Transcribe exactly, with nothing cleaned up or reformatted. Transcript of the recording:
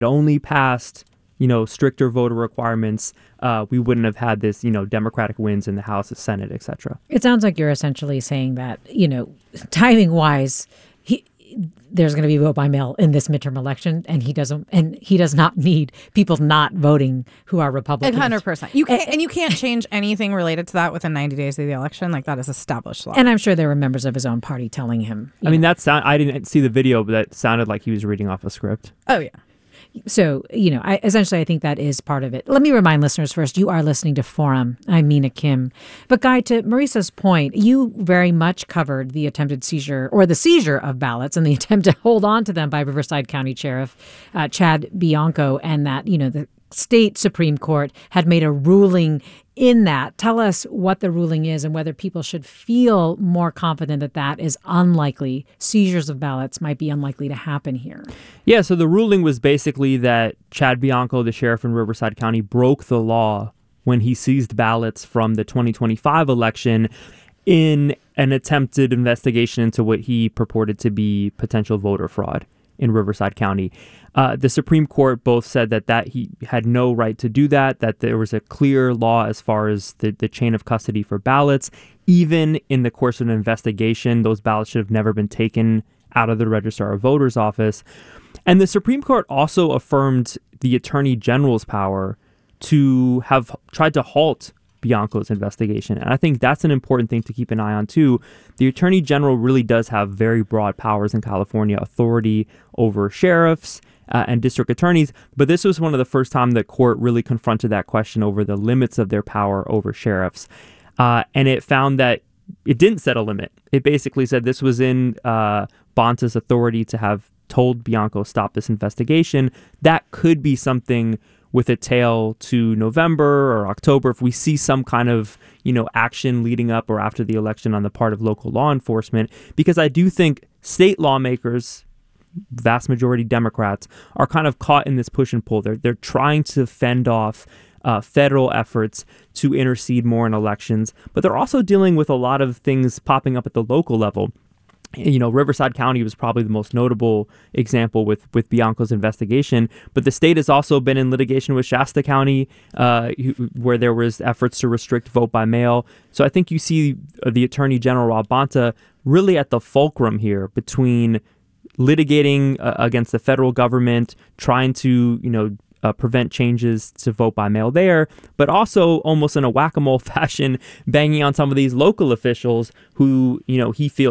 only passed, you know, stricter voter requirements, uh, we wouldn't have had this, you know, Democratic wins in the House, the Senate, et cetera. It sounds like you're essentially saying that, you know, timing wise, he, there's going to be vote by mail in this midterm election, and he doesn't, and he does not need people not voting who are Republicans. one hundred percent. You can't, and you can't change anything related to that within ninety days of the election. Like, that is established law. And I'm sure there were members of his own party telling him. I mean, that sound, I didn't see the video, but that sounded like he was reading off a script. Oh, yeah. So, you know, I, essentially, I think that is part of it. Let me remind listeners first, you are listening to Forum. I'm Mina Kim. But Guy, to Marissa's point, you very much covered the attempted seizure or the seizure of ballots and the attempt to hold on to them by Riverside County Sheriff uh, Chad Bianco, and that, you know, the state Supreme Court had made a ruling in that. Tell us what the ruling is and whether people should feel more confident that that is unlikely. Seizures of ballots might be unlikely to happen here. Yeah, so the ruling was basically that Chad Bianco, the sheriff in Riverside County, broke the law when he seized ballots from the twenty twenty-five election in an attempted investigation into what he purported to be potential voter fraud in Riverside County. Uh, the Supreme Court both said that, that he had no right to do that, that there was a clear law as far as the, the chain of custody for ballots. Even in the course of an investigation, those ballots should have never been taken out of the Registrar of Voters office. And the Supreme Court also affirmed the Attorney General's power to have tried to halt Bianco's investigation. And I think that's an important thing to keep an eye on, too. The Attorney General really does have very broad powers in California, authority over sheriffs uh, and district attorneys. But this was one of the first time the court really confronted that question over the limits of their power over sheriffs. Uh, and it found that it didn't set a limit. It basically said this was in uh, Bonta's authority to have told Bianco stop this investigation. That could be something with a tail to November or October if we see some kind of, you know, action leading up or after the election on the part of local law enforcement. Because I do think state lawmakers, vast majority Democrats, are kind of caught in this push and pull. They're, they're trying to fend off uh, federal efforts to intercede more in elections, but they're also dealing with a lot of things popping up at the local level. You know, Riverside County was probably the most notable example with, with Bianco's investigation, but the state has also been in litigation with Shasta County, uh, where there was efforts to restrict vote by mail. So I think you see the Attorney General, Rob Bonta, really at the fulcrum here between litigating uh, against the federal government, trying to, you know, Uh, prevent changes to vote by mail there, but also almost in a whack-a-mole fashion, banging on some of these local officials who, you know, he feels